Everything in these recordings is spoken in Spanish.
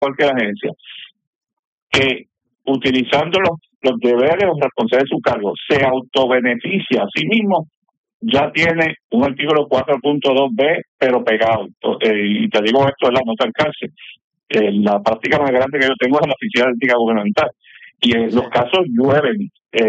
cualquier agencia, que utilizando los deberes o responsabilidades de su cargo se autobeneficia a sí mismo, ya tiene un artículo 4.2b, pero pegado. Y te digo esto, es la nota en cárcel. La práctica más grande que yo tengo es en la Oficina de Ética Gubernamental. Y en los casos llueven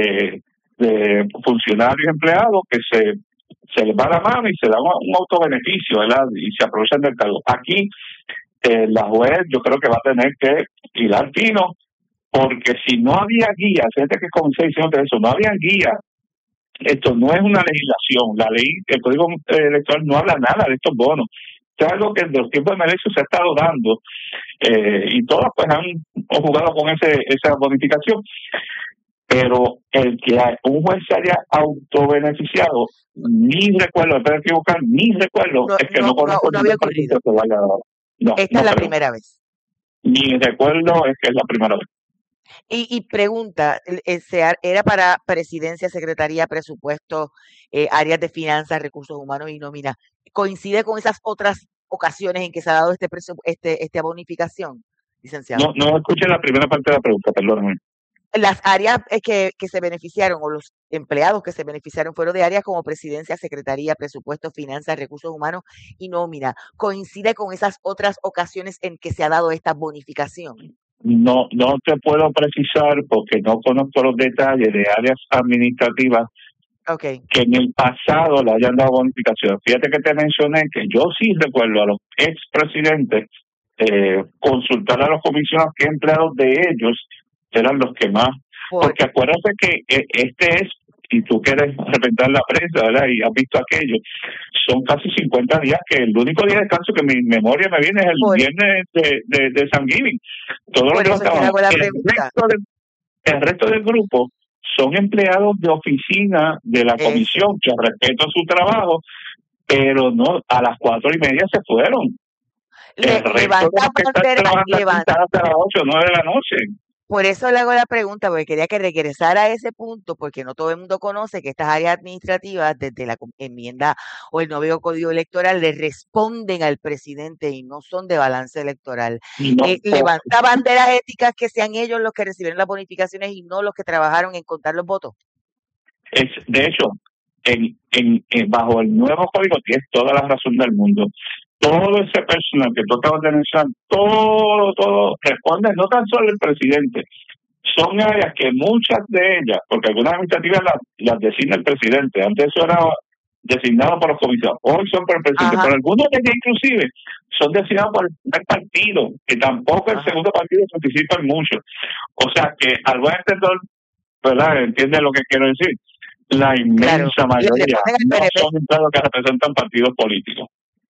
de funcionarios y empleados que se les va la mano y se da un autobeneficio, ¿verdad? Y se aprovechan del cargo. Aquí la juez yo creo que va a tener que hilar fino, porque si no había guía, fíjate que comencé diciendo eso, no había guía. Esto no es una legislación. La ley, el Código Electoral no habla nada de estos bonos. Esto es algo que en los tiempos de Melesio se ha estado dando y todas pues han jugado con esa bonificación. Pero el que un juez se haya autobeneficiado, ni recuerdo, espero equivocar, ni recuerdo, es que no conozco no había ocurrido. Que vaya, no, esta es la primera vez. Ni recuerdo, es que es la primera vez. Y pregunta, ¿era para presidencia, secretaría, presupuesto, áreas de finanzas, recursos humanos y nómina? ¿Coincide con esas otras ocasiones en que se ha dado esta bonificación, licenciado? No escuché la primera parte de la pregunta, perdóname. Las áreas que se beneficiaron o los empleados que se beneficiaron fueron de áreas como presidencia, secretaría, presupuesto, finanzas, recursos humanos y nómina. ¿Coincide con esas otras ocasiones en que se ha dado esta bonificación? No te puedo precisar porque no conozco los detalles de áreas administrativas que en el pasado le hayan dado bonificación. Fíjate que te mencioné que yo sí recuerdo a los expresidentes consultar a los comisionados qué empleados de ellos eran los que más. Porque acuérdate que y tú quieres representar la prensa, ¿verdad? Y has visto aquello, son casi 50 días que el único día de descanso que mi memoria me viene es el viernes de Thanksgiving. Todo lo que el resto del grupo son empleados de oficina de la comisión que respetan su trabajo, pero no a las 4:30 se fueron. El resto de los que están trabajando hasta las 8 o 9 de la noche. Por eso le hago la pregunta, porque quería que regresara a ese punto, porque no todo el mundo conoce que estas áreas administrativas, desde la enmienda o el nuevo código electoral, le responden al presidente y no son de balance electoral. Levanta banderas éticas que sean ellos los que recibieron las bonificaciones y no los que trabajaron en contar los votos. De hecho, bajo el nuevo código tienes toda la razón del mundo. Todo ese personal que tú acabas de mencionar, todo responde no tan solo el presidente. Son áreas que muchas de ellas, porque algunas administrativas las designa el presidente, antes eso era designado por los comisionados, hoy son por el presidente, pero algunos de ellos inclusive son designados por el partido, que tampoco el segundo partido participa en mucho. O sea que al buen entendedor, ¿verdad? ¿Entiende lo que quiero decir? La inmensa mayoría no son empleados que representan partidos políticos.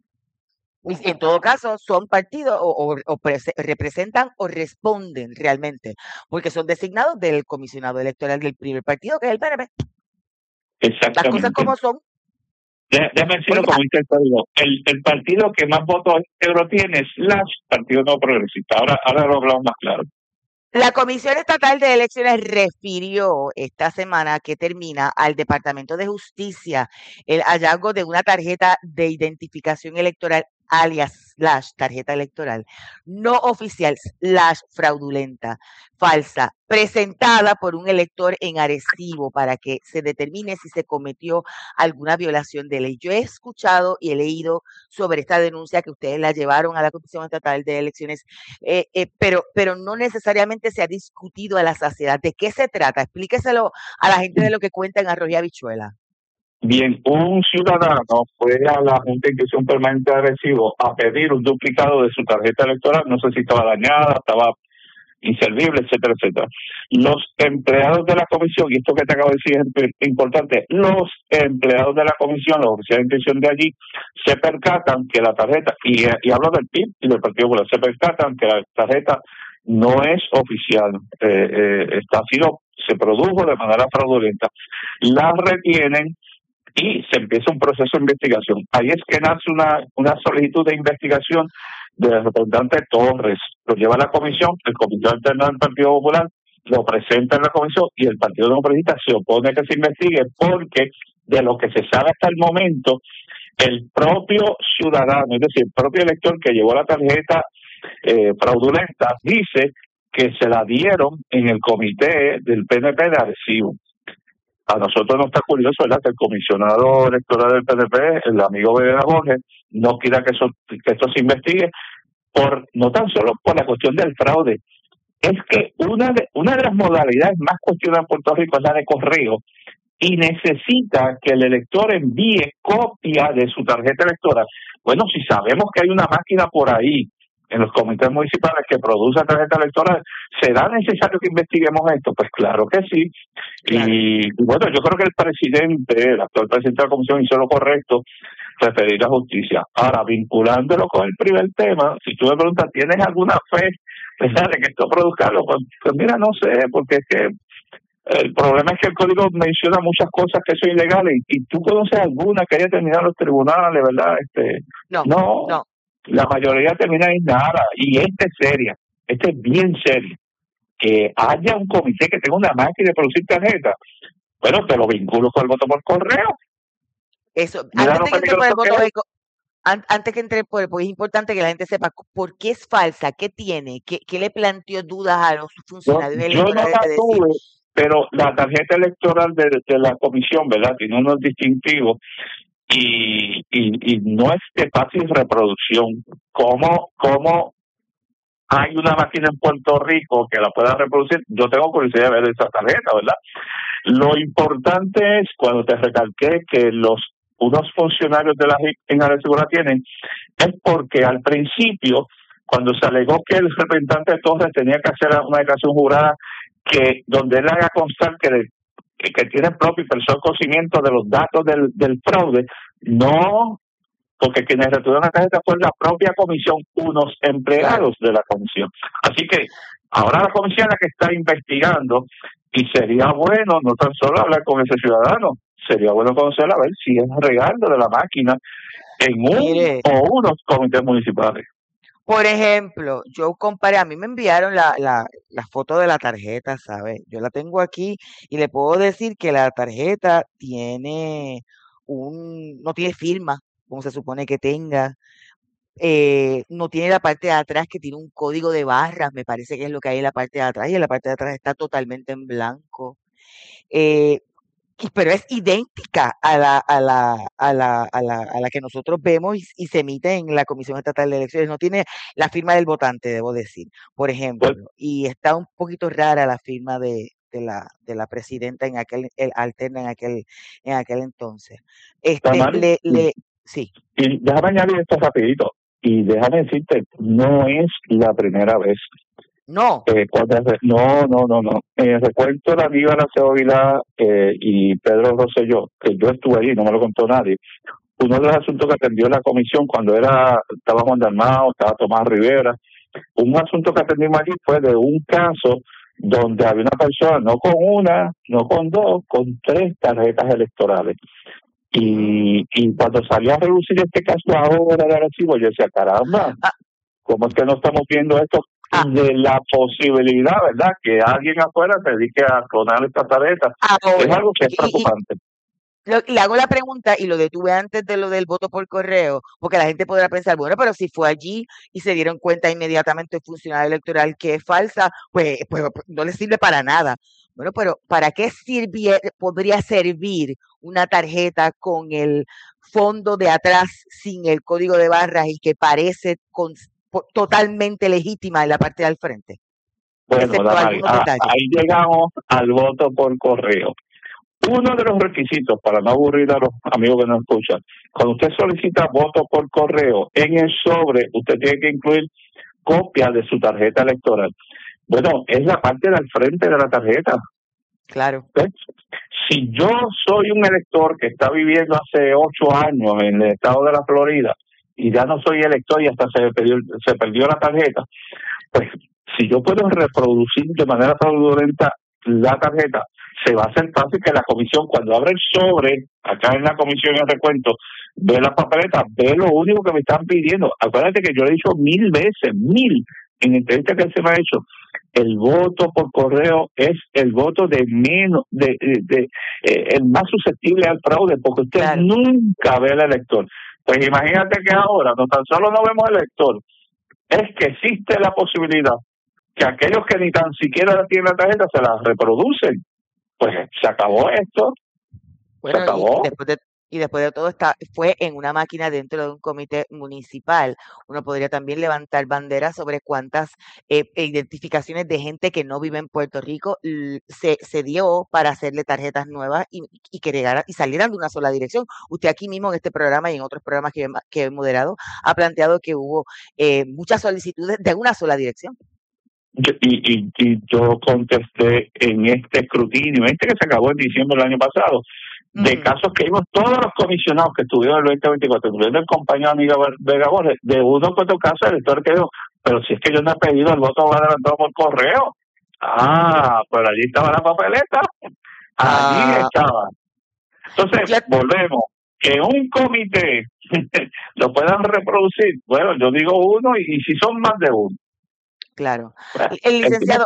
En todo caso, son partidos o representan o responden realmente, porque son designados del comisionado electoral del primer partido, que es el PNP. Exactamente. Las cosas como son. Déjame decirlo como dice el código. El partido que más votos íntegros tiene es el Partido No Progresista. Ahora lo hablamos más claro. La Comisión Estatal de Elecciones refirió esta semana que termina al Departamento de Justicia el hallazgo de una tarjeta de identificación electoral alias / tarjeta electoral no oficial / fraudulenta, falsa, presentada por un elector en Arecibo para que se determine si se cometió alguna violación de ley. Yo he escuchado y he leído sobre esta denuncia que ustedes la llevaron a la Comisión Estatal de Elecciones, pero no necesariamente se ha discutido a la saciedad. ¿De qué se trata? Explíqueselo a la gente de lo que cuenta en Arroyo y Habichuela. Bien, un ciudadano fue a la Junta de Inscripción Permanente de Arecibo a pedir un duplicado de su tarjeta electoral, no sé si estaba dañada, estaba inservible, etcétera, etcétera. Los empleados de la comisión, y esto que te acabo de decir es importante, los empleados de la comisión, los oficiales de inscripción de allí, se percatan que la tarjeta, y hablo del PIB y del Partido Popular, se percatan que la tarjeta no es oficial, se produjo de manera fraudulenta, la retienen y se empieza un proceso de investigación. Ahí es que nace una solicitud de investigación del representante Torres. Lo lleva a la comisión, el comité alterno del Partido Popular lo presenta en la comisión y el Partido Democrático se opone a que se investigue porque de lo que se sabe hasta el momento, el propio ciudadano, es decir, el propio elector que llevó la tarjeta fraudulenta, dice que se la dieron en el comité del PNP de Arecibo. A nosotros nos está curioso, ¿verdad?, que el comisionado electoral del PNP, el amigo Vedera Borges, no quiera que esto se investigue, no tan solo por la cuestión del fraude, es que una de las modalidades más cuestionadas en Puerto Rico es la de correo, y necesita que el elector envíe copia de su tarjeta electoral. Bueno, si sabemos que hay una máquina por ahí en los comités municipales que produce tarjetas electorales, ¿será necesario que investiguemos esto? Pues claro que sí. Claro. Y bueno, yo creo que el actual presidente de la comisión, hizo lo correcto, referir a justicia. Ahora, vinculándolo con el primer tema, si tú me preguntas, ¿tienes alguna fe, ¿verdad?, de que esto produzca algo? Pues mira, no sé, porque es que el problema es que el código menciona muchas cosas que son ilegales, y tú conoces alguna que haya terminado en los tribunales, ¿verdad? No. La mayoría termina en nada, y esta es seria, esta es bien seria. Que haya un comité que tenga una máquina de producir tarjetas, bueno, te lo vinculo con el voto por correo. Eso, antes que entre por el voto, antes que entre por el, pues es importante que la gente sepa por qué es falsa, qué tiene, qué le planteó dudas a los funcionarios electorales. Yo no la tuve, pero la tarjeta electoral de la comisión, ¿verdad?, tiene unos distintivos y no es de fácil reproducción. ¿Cómo hay una máquina en Puerto Rico que la pueda reproducir? Yo tengo curiosidad de ver esa tarjeta, ¿verdad? Lo importante es, cuando te recalqué que unos funcionarios de la JIC en Arecibo la tienen, es porque al principio, cuando se alegó que el representante Torres tenía que hacer una declaración jurada donde él haga constar que tiene propio y personal conocimiento de los datos del fraude, no, porque quienes retuvieron la tarjeta fue la propia comisión, unos empleados de la comisión. Así que ahora la comisión es la que está investigando, y sería bueno no tan solo hablar con ese ciudadano, sería bueno conocer a ver si es real de la máquina en unos comités municipales. Por ejemplo, yo comparé, a mí me enviaron la foto de la tarjeta, ¿sabes? Yo la tengo aquí y le puedo decir que la tarjeta no tiene firma, como se supone que tenga. No tiene la parte de atrás, que tiene un código de barras, me parece que es lo que hay en la parte de atrás, y en la parte de atrás está totalmente en blanco. Pero es idéntica a la que nosotros vemos y se emite en la Comisión Estatal de Elecciones. No tiene la firma del votante, debo decir, por ejemplo, y está un poquito rara la firma de la presidenta alterna en aquel entonces. Sí. Y déjame añadir esto rapidito, y déjame decirte, no es la primera vez. No. No. Recuerdo la amiga Araceo Vilá y Pedro Rosselló, que yo estuve allí, no me lo contó nadie. Uno de los asuntos que atendió la comisión cuando estaba Juan Dalmao, estaba Tomás Rivera, un asunto que atendimos allí fue de un caso donde había una persona, no con una, no con dos, con 3 tarjetas electorales. Y cuando salió a reducir este caso ahora de Arecibo, yo decía, caramba, ¿cómo es que no estamos viendo esto? De la posibilidad, ¿verdad?, que alguien afuera se dedique a clonar estas tarjetas. Es algo que es preocupante. Le hago la pregunta, y lo detuve antes de lo del voto por correo, porque la gente podrá pensar, bueno, pero si fue allí y se dieron cuenta inmediatamente el funcionario electoral que es falsa, pues no le sirve para nada. Bueno, pero ¿para qué podría servir una tarjeta con el fondo de atrás sin el código de barras y que parece totalmente legítima en la parte del frente? Bueno, ahí llegamos al voto por correo. Uno de los requisitos, para no aburrir a los amigos que nos escuchan, cuando usted solicita voto por correo, en el sobre usted tiene que incluir copia de su tarjeta electoral. Bueno, es la parte del frente de la tarjeta. Claro. ¿Ves? Si yo soy un elector que está viviendo hace 8 años en el estado de la Florida y ya no soy elector y hasta se perdió la tarjeta, pues si yo puedo reproducir de manera fraudulenta la tarjeta, se va a hacer fácil que la comisión, cuando abre el sobre, acá en la comisión en recuento, ve las papeletas, ve lo único que me están pidiendo. Acuérdate que yo le he dicho 1000 veces, en entrevistas que se me ha hecho, el voto por correo es el voto de menos, el más susceptible al fraude, porque usted nunca ve al elector. Pues imagínate que ahora, no tan solo no vemos al elector, es que existe la posibilidad que aquellos que ni tan siquiera tienen la tarjeta se la reproducen. Pues se acabó esto, Bueno, se acabó. y después de todo fue en una máquina dentro de un comité municipal. Uno podría también levantar banderas sobre cuántas identificaciones de gente que no vive en Puerto Rico se dio para hacerle tarjetas nuevas y que llegara y salieran de una sola dirección. Usted aquí mismo en este programa y en otros programas que he moderado ha planteado que hubo muchas solicitudes de una sola dirección. Y yo contesté en este escrutinio, que se acabó en diciembre del año pasado, de casos que vimos todos los comisionados que estuvieron en el 2024, incluyendo el compañero amigo Vega Borges, de uno o otro caso el elector que dijo, pero si es que yo no he pedido el voto adelantado por correo. Pues allí estaba la papeleta, allí estaba. Entonces, volvemos, que un comité lo puedan reproducir, bueno, yo digo uno y si son más de uno. Claro. El licenciado,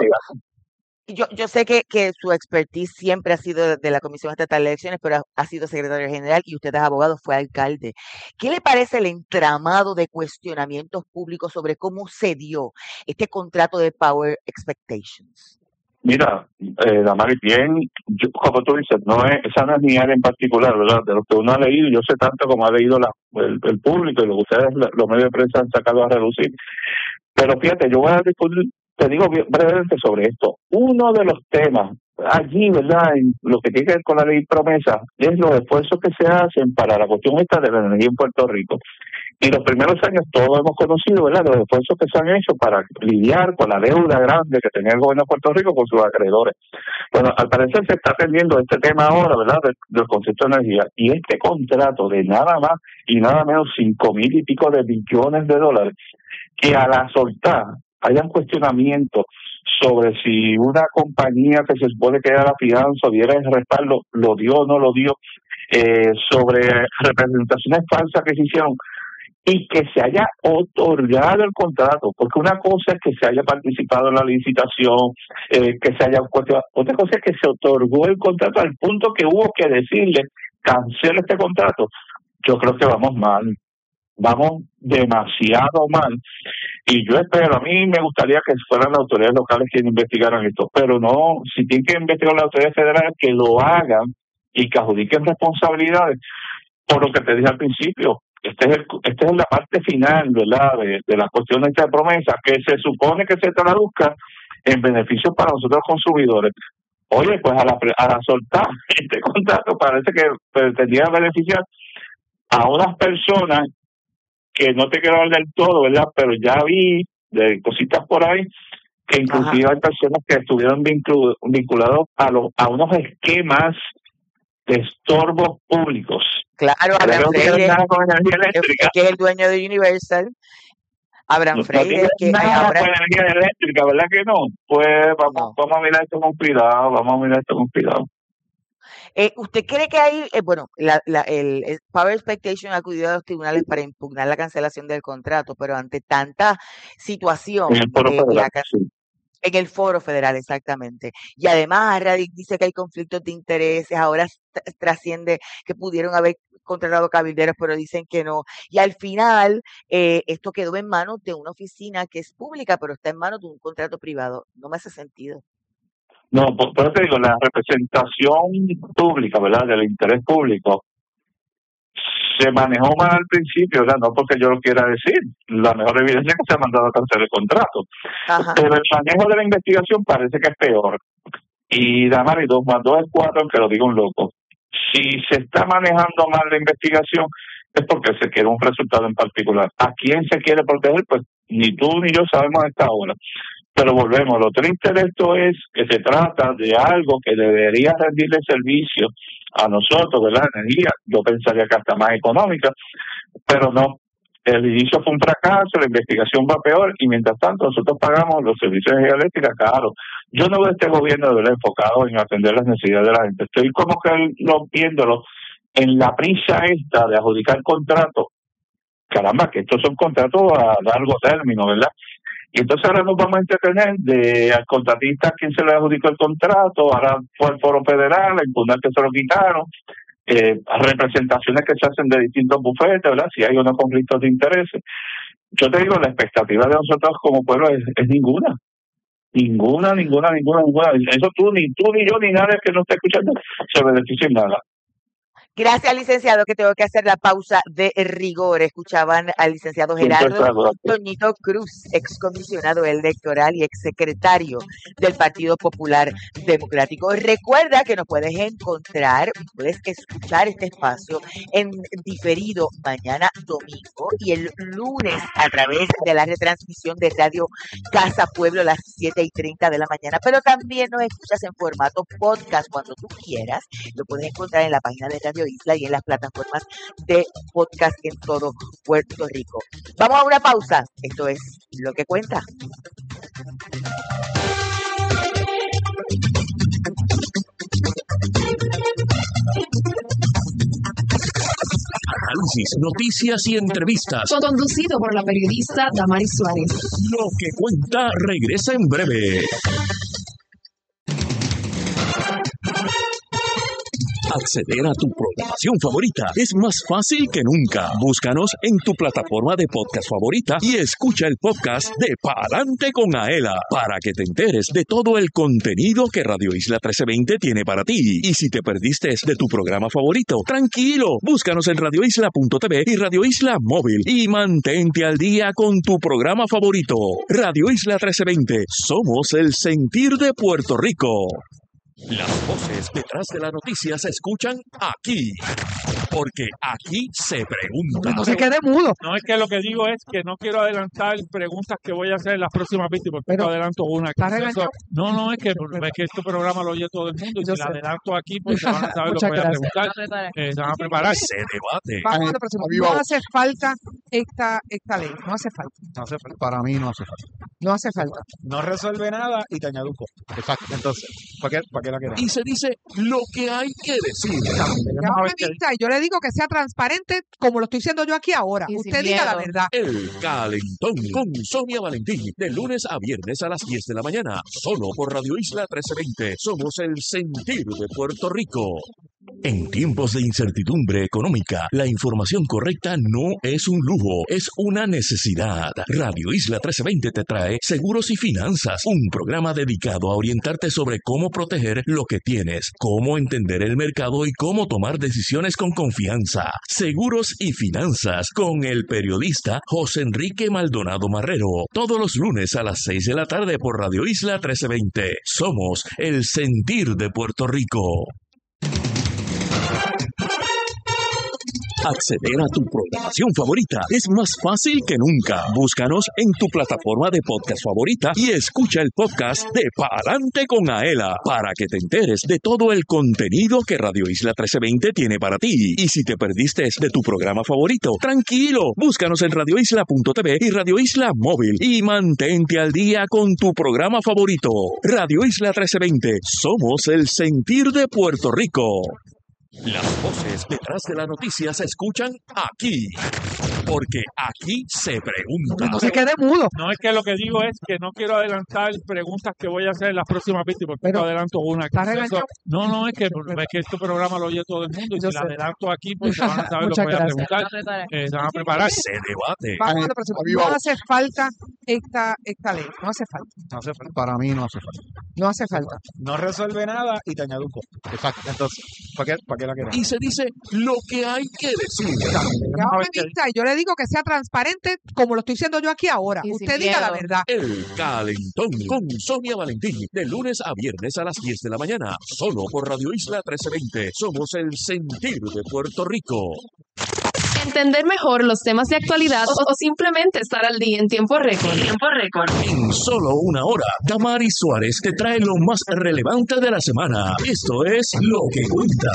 yo sé que su expertise siempre ha sido de la Comisión Estatal de Elecciones, pero ha sido secretario general y usted es abogado, fue alcalde. ¿Qué le parece el entramado de cuestionamientos públicos sobre cómo se dio este contrato de Power Expectations? Mira, Damaris, bien, como tú dices, esa no es mi área en particular, ¿verdad? De lo que uno ha leído, yo sé tanto como ha leído el público y lo que ustedes, los medios de prensa, han sacado a relucir. Pero fíjate, yo voy a discutir, te digo brevemente sobre esto. Uno de los temas allí, ¿verdad?, en lo que tiene que ver con la ley promesa, es los esfuerzos que se hacen para la cuestión esta de la energía en Puerto Rico. Y los primeros años todos hemos conocido, ¿verdad?, los esfuerzos que se han hecho para lidiar con la deuda grande que tenía el gobierno de Puerto Rico con sus acreedores. Bueno, al parecer se está atendiendo este tema ahora, ¿verdad?, del concepto de energía. Y este contrato de nada más y nada menos 5,000 y pico de billones de dólares, que a la soltar hayan cuestionamientos sobre si una compañía que se supone que era la fianza o diera el respaldo, lo dio o no lo dio, sobre representaciones falsas que se hicieron, y que se haya otorgado el contrato, porque una cosa es que se haya participado en la licitación, que se haya otra cosa es que se otorgó el contrato al punto que hubo que decirle cancela este contrato. Yo creo que vamos mal, vamos demasiado mal, y yo espero, a mí me gustaría que fueran las autoridades locales quienes investigaran esto, pero no, si tienen que investigar las autoridades federales, que lo hagan y que adjudiquen responsabilidades por lo que te dije al principio. Esta es la parte final, ¿verdad?, de la cuestión de esta promesa, que se supone que se traduzca en beneficios para nosotros consumidores. Oye, pues a la soltar este contrato parece que pretendía beneficiar a unas personas que no te quiero hablar del todo, ¿verdad?, pero ya vi de cositas por ahí que inclusive hay personas que estuvieron vinculados a unos esquemas de estorbos públicos. Claro, Abraham Freire, que es el dueño de Universal. Abraham Freire, que nada con energía eléctrica, ¿verdad que no? Pues vamos a mirar esto con cuidado, ¿Usted cree que hay, el Power Expectation ha acudido a los tribunales para impugnar la cancelación del contrato, pero ante tanta situación en el foro federal, exactamente. Y además, Radic dice que hay conflictos de intereses, ahora trasciende que pudieron haber contratado cabilderos, pero dicen que no. Y al final, esto quedó en manos de una oficina que es pública, pero está en manos de un contrato privado. No me hace sentido. No, por eso te digo, la representación pública, ¿verdad?, del interés público, se manejó mal al principio, ¿verdad?, no porque yo lo quiera decir, la mejor evidencia es que se ha mandado a cancelar el contrato. Pero el manejo de la investigación parece que es peor. Y Damaris, 2 más 2 es 4, aunque lo diga un loco. Si se está manejando mal la investigación, es porque se quiere un resultado en particular. ¿A quién se quiere proteger? Pues ni tú ni yo sabemos a esta hora. Pero volvemos, lo triste de esto es que se trata de algo que debería rendirle servicio a nosotros, de la energía, yo pensaría que hasta más económica, pero no. El inicio fue un fracaso, la investigación va peor, y mientras tanto nosotros pagamos los servicios de energía eléctrica caros. Yo no veo este gobierno de verdad enfocado en atender las necesidades de la gente. Estoy como que viéndolo en la prisa esta de adjudicar contratos. Caramba, que estos son contratos a largo término, ¿verdad? Y entonces ahora nos vamos a entretener al contratista a quien se le adjudicó el contrato, ahora fue al foro federal a impugnar que se lo quitaron, representaciones que se hacen de distintos bufetes, ¿verdad?, si hay unos conflictos de intereses. yo te digo, la expectativa de nosotros como pueblo es ninguna. Ninguna. Eso ni tú, ni yo, ni nadie que no esté escuchando se beneficia en nada. Gracias, licenciado, que tengo que hacer la pausa de rigor. Escuchaban al licenciado Gerardo Toñito Cruz, excomisionado electoral y exsecretario del Partido Popular Democrático. Recuerda que nos puedes escuchar este espacio en diferido mañana domingo y el lunes a través de la retransmisión de Radio Casa Pueblo a las 7:30 de la mañana, pero también nos escuchas en formato podcast cuando tú quieras. Lo puedes encontrar en la página de Radio Isla y en las plataformas de podcast en todo Puerto Rico. Vamos a una pausa. Esto es Lo que Cuenta. Análisis, noticias y entrevistas. Conducido por la periodista Damaris Suárez. Lo que Cuenta regresa en breve. Acceder a tu programación favorita es más fácil que nunca. Búscanos en tu plataforma de podcast favorita y escucha el podcast de Pa'lante con Aela para que te enteres de todo el contenido que Radio Isla 1320 tiene para ti. Y si te perdiste de tu programa favorito, tranquilo, búscanos en radioisla.tv y Radio Isla Móvil y mantente al día con tu programa favorito. Radio Isla 1320, somos el sentir de Puerto Rico. Las voces detrás de la noticia se escuchan aquí, porque aquí se pregunta. No se quede mudo. No, es que lo que digo es que no quiero adelantar preguntas que voy a hacer en las próximas víctimas, porque yo adelanto una. No, es que este programa lo oye todo el mundo, y si la adelanto aquí, pues se van a saber lo que voy a preguntar. Se van a preparar. Se debate. Vamos a la próxima. No hace falta esta ley, no hace falta. No hace falta. Para mí no hace falta. No hace falta. No resuelve nada y te añado un poco. Exacto. Entonces, ¿para qué la queremos? Y se dice lo que hay que decir. Yo le digo que sea transparente como lo estoy diciendo yo aquí ahora. Usted diga la verdad. El Calentón con Sonia Valentín, de lunes a viernes a las 10 de la mañana, solo por Radio Isla 1320. Somos el sentir de Puerto Rico. En tiempos de incertidumbre económica, la información correcta no es un lujo, es una necesidad. Radio Isla 1320 te trae Seguros y Finanzas, un programa dedicado a orientarte sobre cómo proteger lo que tienes, cómo entender el mercado y cómo tomar decisiones con confianza. Seguros y Finanzas con el periodista José Enrique Maldonado Marrero, todos los lunes a las 6 de la tarde por Radio Isla 1320. Somos el sentir de Puerto Rico. Acceder a tu programación favorita es más fácil que nunca. Búscanos en tu plataforma de podcast favorita y escucha el podcast de Pa'lante con Aela para que te enteres de todo el contenido que Radio Isla 1320 tiene para ti. Y si te perdiste de tu programa favorito, tranquilo, búscanos en radioisla.tv y Radio Isla Móvil y mantente al día con tu programa favorito. Radio Isla 1320, somos el sentir de Puerto Rico. Las voces detrás de la noticia se escuchan aquí, porque aquí se pregunta. No se quede mudo. No, es que lo que digo es que no quiero adelantar preguntas que voy a hacer en las próximas víctimas, porque adelanto una. No, es que este programa lo oye todo el mundo, y si la adelanto aquí, pues se van a saber lo que voy a preguntar. Se van a preparar. Se debate. Vamos a la próxima. No hace falta esta ley, no hace falta. No hace falta. Para mí no hace falta. No hace falta. No resuelve nada y te añado un poco. Exacto. Entonces, ¿para qué la queremos? Y se dice lo que hay que decir. Yo le digo que sea transparente como lo estoy diciendo yo aquí ahora. Usted diga la verdad. El Calentón con Sonia Valentín, de lunes a viernes a las 10 de la mañana, solo por Radio Isla 1320. Somos el sentir de Puerto Rico. Entender mejor los temas de actualidad o simplemente estar al día en tiempo récord. En solo una hora, Damaris Suárez te trae lo más relevante de la semana. Esto es Lo que Cuenta.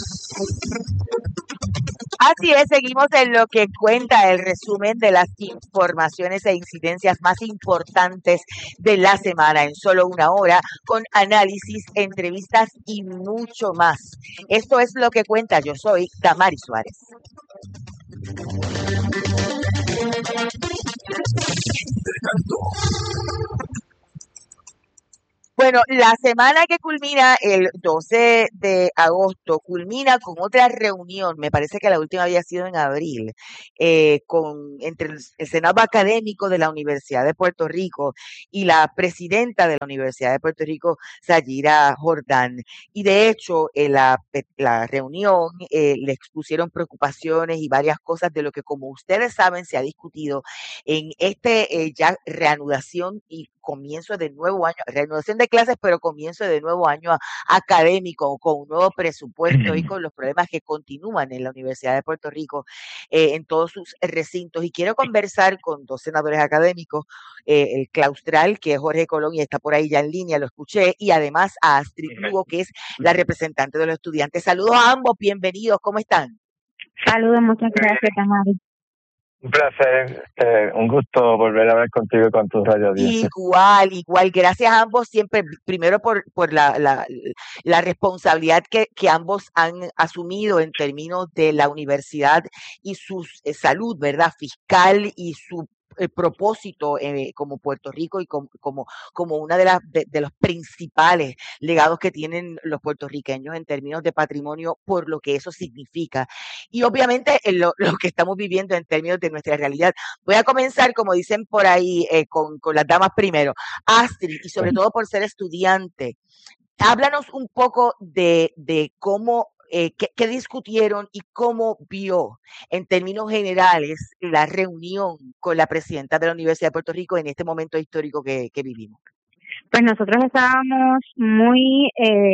Así es, seguimos en Lo que Cuenta, el resumen de las informaciones e incidencias más importantes de la semana en solo una hora, con análisis, entrevistas y mucho más. Esto es Lo que Cuenta. Yo soy Damaris Suárez. Bueno, la semana que culmina el 12 de agosto, culmina con otra reunión, me parece que la última había sido en abril, entre el Senado Académico de la Universidad de Puerto Rico y la presidenta de la Universidad de Puerto Rico, Sayira Jordán. Y de hecho, en la reunión le expusieron preocupaciones y varias cosas de lo que, como ustedes saben, se ha discutido en ya reanudación y comienzo de nuevo año, reanudación de clases, pero comienzo de nuevo año académico, con un nuevo presupuesto y con los problemas que continúan en la Universidad de Puerto Rico en todos sus recintos. Y quiero conversar con dos senadores académicos, el claustral, que es Jorge Colón, y está por ahí ya en línea, lo escuché, y además a Astrid Lugo, que es la representante de los estudiantes. Saludos a ambos, bienvenidos, ¿cómo están? Saludos, muchas gracias, Tamari. Un placer, un gusto volver a hablar contigo y con tu radio audiencia. Igual. Gracias a ambos siempre, primero por la responsabilidad que ambos han asumido en términos de la universidad y su salud, ¿verdad? Fiscal y su propósito como Puerto Rico y como una de los principales legados que tienen los puertorriqueños en términos de patrimonio, por lo que eso significa. Y obviamente lo que estamos viviendo en términos de nuestra realidad. Voy a comenzar, como dicen por ahí, con las damas primero. Astrid, y sobre todo por ser estudiante, háblanos un poco de cómo qué discutieron y cómo vio en términos generales la reunión con la presidenta de la Universidad de Puerto Rico en este momento histórico que vivimos. Pues nosotros estábamos muy,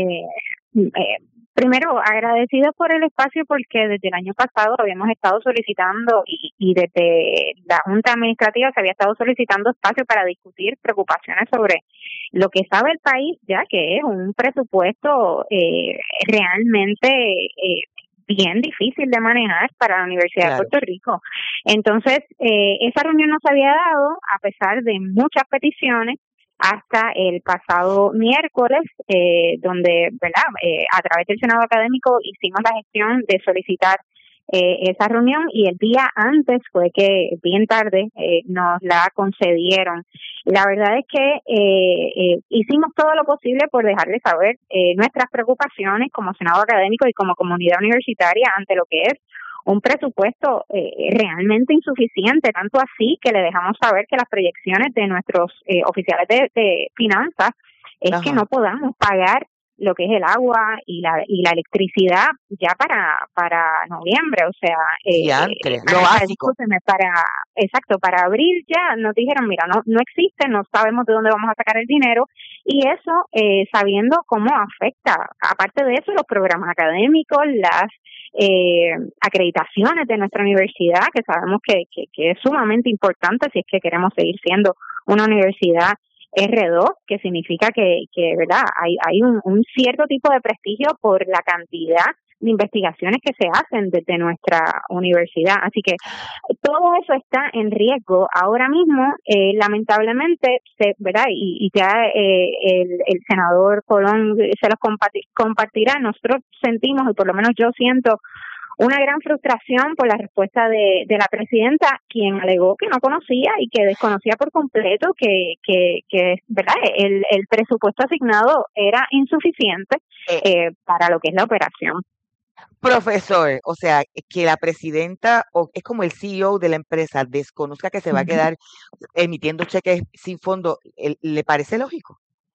primero agradecidos por el espacio, porque desde el año pasado habíamos estado solicitando y desde la Junta Administrativa se había estado solicitando espacio para discutir preocupaciones sobre lo que sabe el país, ya que es un presupuesto realmente bien difícil de manejar para la Universidad de Puerto Rico. Entonces, esa reunión no se había dado a pesar de muchas peticiones hasta el pasado miércoles, donde, ¿verdad? A través del Senado Académico hicimos la gestión de solicitar esa reunión, y el día antes fue que bien tarde nos la concedieron. La verdad es que hicimos todo lo posible por dejarles saber nuestras preocupaciones como Senado Académico y como comunidad universitaria ante lo que es un presupuesto realmente insuficiente, tanto así que le dejamos saber que las proyecciones de nuestros oficiales de finanzas es que no podamos pagar lo que es el agua y la electricidad ya para noviembre, o sea, lo básico. Para abril ya nos dijeron, mira, no existe, no sabemos de dónde vamos a sacar el dinero, y eso sabiendo cómo afecta, aparte de eso, los programas académicos, las acreditaciones de nuestra universidad, que sabemos que es sumamente importante si es que queremos seguir siendo una universidad R2, que significa que verdad hay un cierto tipo de prestigio por la cantidad de investigaciones que se hacen desde nuestra universidad. Así que todo eso está en riesgo ahora mismo, lamentablemente, verdad, y ya el senador Colón se los compartirá. Nosotros sentimos, y por lo menos yo siento, una gran frustración por la respuesta de la presidenta, quien alegó que no conocía y que desconocía por completo que verdad, el presupuesto asignado era insuficiente para lo que es la operación. Profesor, o sea, que la presidenta, o es como el CEO de la empresa, desconozca que se va a quedar emitiendo cheques sin fondo, ¿le parece lógico?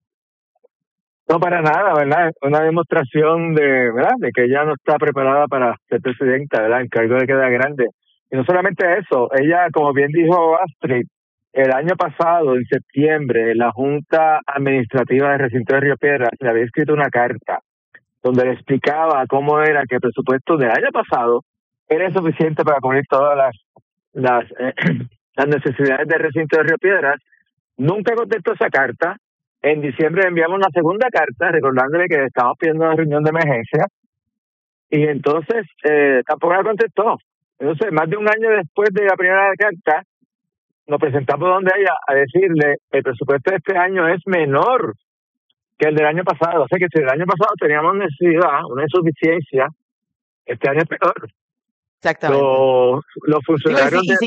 No, para nada, ¿verdad? Es una demostración ¿verdad? De que ella no está preparada para ser presidenta, ¿verdad? El cargo le queda grande. Y no solamente eso, ella, como bien dijo Astrid, el año pasado, en septiembre, la Junta Administrativa del Recinto de Río Piedras le había escrito una carta donde le explicaba cómo era que el presupuesto del año pasado era suficiente para cubrir todas las necesidades del Recinto de Río Piedras. Nunca contestó esa carta. En diciembre enviamos una segunda carta recordándole que estábamos pidiendo una reunión de emergencia, y entonces tampoco la contestó. Entonces, más de un año después de la primera carta, nos presentamos donde ella a decirle el presupuesto de este año es menor que el del año pasado. O sea que si el año pasado teníamos necesidad, una insuficiencia, este año es peor. Exactamente. Los funcionarios y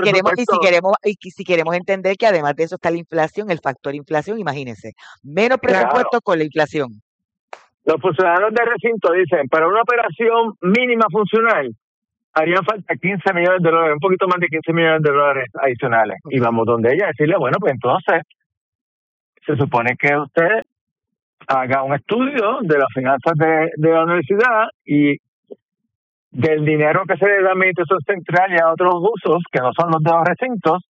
si queremos entender que además de eso está la inflación, el factor inflación, imagínense, menos presupuesto con la inflación. Los funcionarios de recinto dicen, para una operación mínima funcional, harían falta $15 millones, un poquito más de $15 millones adicionales. Y vamos donde ella a decirle, bueno, pues entonces, se supone que usted haga un estudio de las finanzas de la universidad y del dinero que se le da a la administración central y a otros usos, que no son los de los recintos,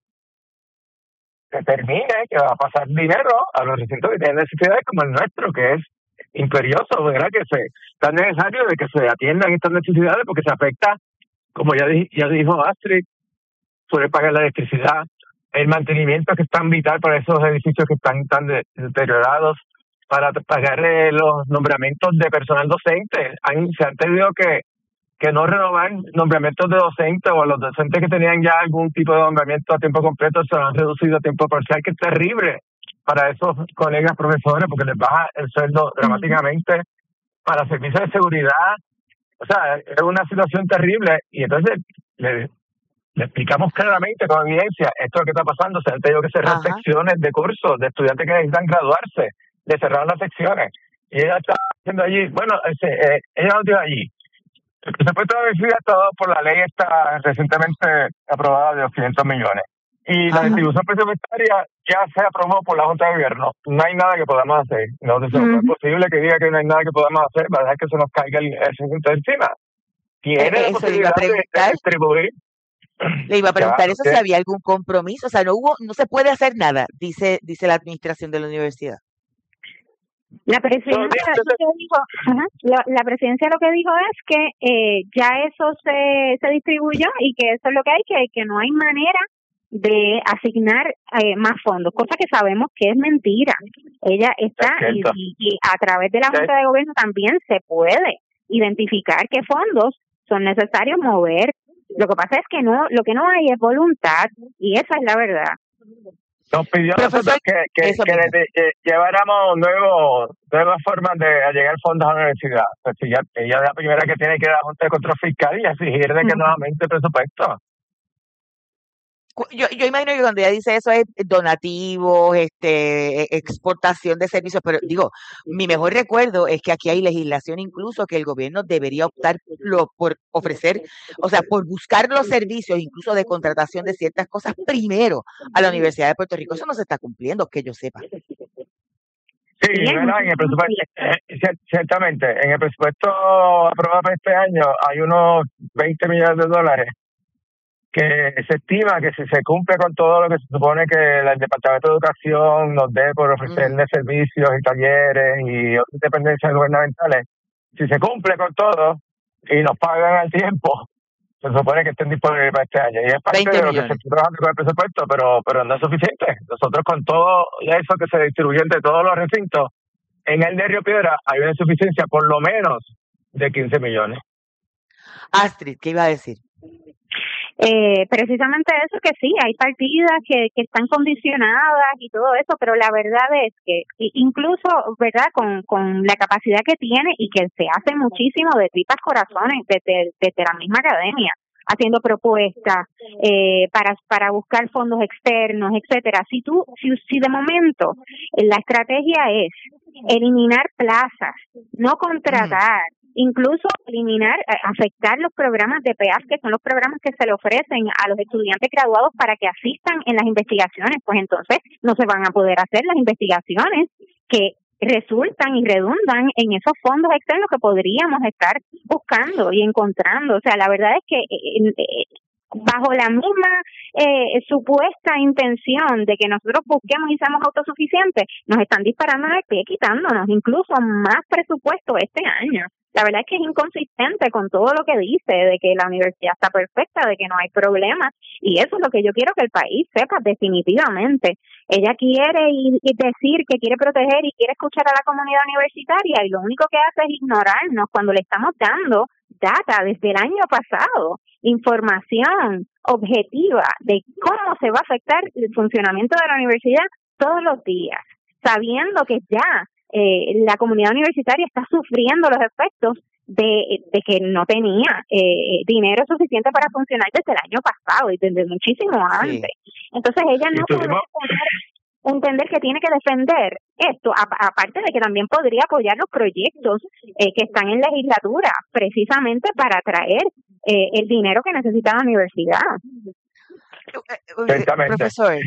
determine que va a pasar dinero a los recintos que tienen necesidades como el nuestro, que es imperioso, ¿verdad? Que es tan necesario de que se atiendan estas necesidades porque se afecta, como ya dijo Astrid, sobre pagar la electricidad, el mantenimiento que es tan vital para esos edificios que están tan deteriorados, para pagar los nombramientos de personal docente. Se han tenido que no renovar nombramientos de docentes, o los docentes que tenían ya algún tipo de nombramiento a tiempo completo se lo han reducido a tiempo parcial, que es terrible para esos colegas profesores porque les baja el sueldo dramáticamente, para servicios de seguridad. O sea, es una situación terrible y entonces le explicamos claramente con evidencia esto es lo que está pasando. Se han tenido que cerrar secciones de cursos de estudiantes que necesitan graduarse, le cerraron las secciones y ella está haciendo allí, bueno, ella no tiene allí. El presupuesto de la universidad está dado por la ley esta recientemente aprobada de los 500 millones. Y la distribución presupuestaria ya se aprobó por la Junta de Gobierno. No hay nada que podamos hacer. No es posible que diga que no hay nada que podamos hacer para dejar que se nos caiga el recinto encima. Tiene la posibilidad de distribuir. Le iba a preguntar eso, si había algún compromiso. O sea, no se puede hacer nada, dice la administración de la universidad. La presidencia la presidencia lo que dijo es que ya eso se distribuyó y que eso es lo que hay, que no hay manera de asignar más fondos, cosa que sabemos que es mentira. Ella está y a través de la Junta de Gobierno también se puede identificar qué fondos son necesarios mover. Lo que pasa es que lo que no hay es voluntad y esa es la verdad. Nos pidió que lleváramos nuevas formas de llegar fondos a la universidad. Pues ella es la primera que tiene que ir a la Junta de Control Fiscal y exigir de que nuevamente presupuesto. Yo imagino que cuando ella dice eso es donativos, exportación de servicios, pero digo, mi mejor recuerdo es que aquí hay legislación incluso que el gobierno debería optar por ofrecer, o sea, por buscar los servicios incluso de contratación de ciertas cosas primero a la Universidad de Puerto Rico. Eso no se está cumpliendo, que yo sepa. Sí, ¿verdad? En el presupuesto, ciertamente, en el presupuesto aprobado para este año hay unos $20 millones que se estima que si se cumple con todo lo que se supone que el Departamento de Educación nos dé por ofrecerle servicios y talleres y otras dependencias gubernamentales, si se cumple con todo y nos pagan al tiempo, se supone que estén disponibles para este año. Y es parte de lo que se está trabajando con el presupuesto, pero no es suficiente. Nosotros con todo eso que se distribuye entre todos los recintos, en el de Río Piedra hay una insuficiencia por lo menos de 15 millones. Astrid, ¿qué iba a decir? Precisamente eso, que sí, hay partidas que están condicionadas y todo eso, pero la verdad es que incluso, ¿verdad?, con la capacidad que tiene y que se hace muchísimo de tripas corazones desde la misma academia, haciendo propuestas para buscar fondos externos, etcétera. Si de momento la estrategia es eliminar plazas, no contratar, incluso afectar los programas de PEAF, que son los programas que se le ofrecen a los estudiantes graduados para que asistan en las investigaciones, pues entonces no se van a poder hacer las investigaciones que resultan y redundan en esos fondos externos que podríamos estar buscando y encontrando. O sea, la verdad es que bajo la misma supuesta intención de que nosotros busquemos y seamos autosuficientes, nos están disparando en el pie, quitándonos incluso más presupuesto este año. La verdad es que es inconsistente con todo lo que dice, de que la universidad está perfecta, de que no hay problemas, y eso es lo que yo quiero que el país sepa definitivamente. Ella quiere decir que quiere proteger y quiere escuchar a la comunidad universitaria, y lo único que hace es ignorarnos cuando le estamos dando data desde el año pasado, información objetiva de cómo se va a afectar el funcionamiento de la universidad todos los días, sabiendo que ya la comunidad universitaria está sufriendo los efectos de que no tenía dinero suficiente para funcionar desde el año pasado y desde muchísimo antes. Entonces ella no puede entender que tiene que defender esto, aparte de que también podría apoyar los proyectos que están en legislatura, precisamente para atraer el dinero que necesita la universidad. Profesor,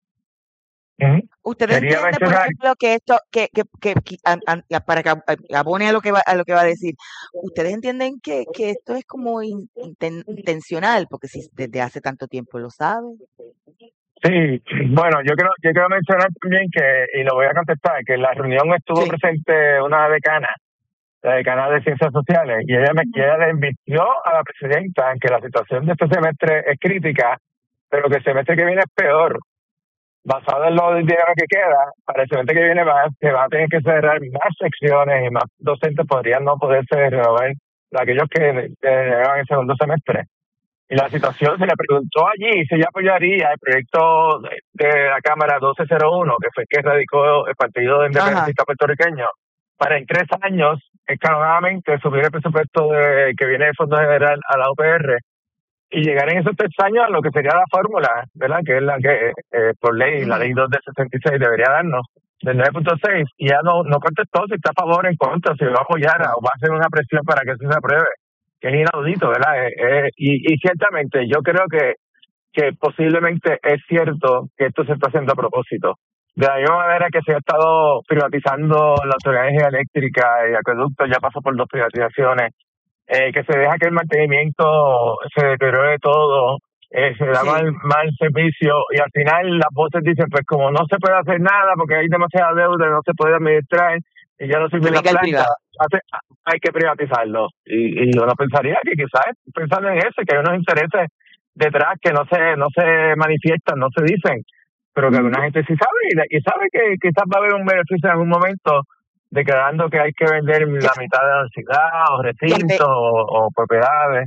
¿ustedes entienden, por ejemplo, que esto, para que abone a lo que va a decir, ustedes entienden que esto es como intencional, porque si desde hace tanto tiempo lo saben? Sí, bueno, yo quiero mencionar también y lo voy a contestar, que en la reunión estuvo presente una decana, la decana de Ciencias Sociales, y ella le invirtió a la presidenta en que la situación de este semestre es crítica, pero que el semestre que viene es peor. Basado en lo del dinero que queda, para el semestre que viene se va a tener que cerrar más secciones y más docentes podrían no poderse renovar aquellos que llevan el segundo semestre. Y la situación, se le preguntó allí si ella apoyaría el proyecto de la Cámara 1201, que fue el que radicó el Partido Independentista Puertorriqueño, para en 3 años, escalonadamente, subir el presupuesto que viene del Fondo General a la UPR y llegar en esos 3 años a lo que sería la fórmula, ¿verdad? Que es la que, por ley, la ley 2 del 66 debería darnos, del 9.6, y ya no contestó si está a favor o en contra, si va a apoyar o va a hacer una presión para que eso se apruebe, que es inaudito, ¿verdad? Y ciertamente yo creo que posiblemente es cierto que esto se está haciendo a propósito. De la misma manera que se ha estado privatizando la Autoridad de Energía Eléctrica y Acueducto, ya pasó por 2 privatizaciones, que se deja que el mantenimiento se deteriore todo, se da mal servicio, y al final las voces dicen, pues como no se puede hacer nada porque hay demasiada deuda, no se puede administrar y ya no sirve la planta, hay que privatizarlo. Y uno pensaría que quizás pensando en eso, que hay unos intereses detrás que no se manifiestan, no se dicen, pero que alguna gente sí sabe y sabe que quizás va a haber un beneficio en algún momento, declarando que hay que vender la mitad de la ciudad o recintos o propiedades.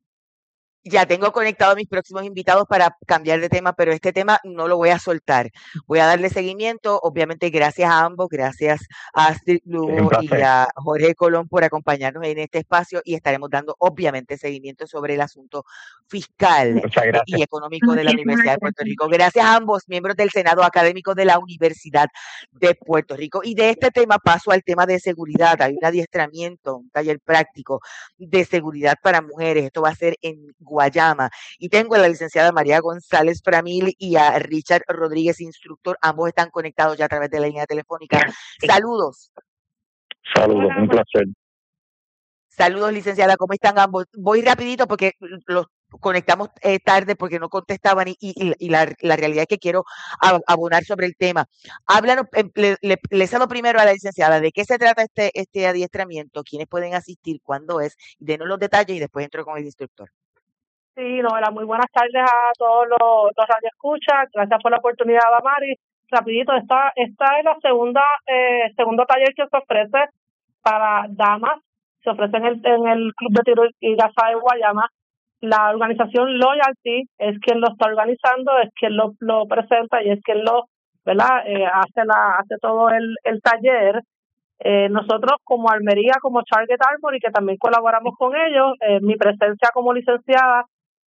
Ya tengo conectado a mis próximos invitados para cambiar de tema, pero este tema no lo voy a soltar. Voy a darle seguimiento, obviamente gracias a ambos, gracias a Astrid Lugo y a Jorge Colón por acompañarnos en este espacio, y estaremos dando obviamente seguimiento sobre el asunto fiscal y económico de la Universidad de Puerto Rico. Gracias a ambos, miembros del Senado Académico de la Universidad de Puerto Rico. Y de este tema paso al tema de seguridad. Hay un adiestramiento, un taller práctico de seguridad para mujeres. Esto va a ser en Guayama, y tengo a la licenciada María González Framil y a Richard Rodríguez, instructor. Ambos están conectados ya a través de la línea telefónica. Saludos. Saludos, un placer. Saludos, licenciada, ¿cómo están ambos? Voy rapidito porque los conectamos tarde porque no contestaban y la realidad es que quiero abonar sobre el tema. Háblanos, le cedo primero a la licenciada, ¿de qué se trata este adiestramiento? ¿Quiénes pueden asistir? ¿Cuándo es? Denos los detalles y después entro con el instructor. Sí, Noela, muy buenas tardes a todos los radioescuchas. Gracias por la oportunidad, Damari. Rapidito, esta es la segundo taller que se ofrece para damas. Se ofrece en el Club de Tiro y Caza de Guayama. La organización Loyalty es quien lo está organizando, es quien lo presenta y es quien lo, ¿verdad? Hace todo el taller. Nosotros como Almería, como Target Armory, que también colaboramos con ellos, mi presencia como licenciada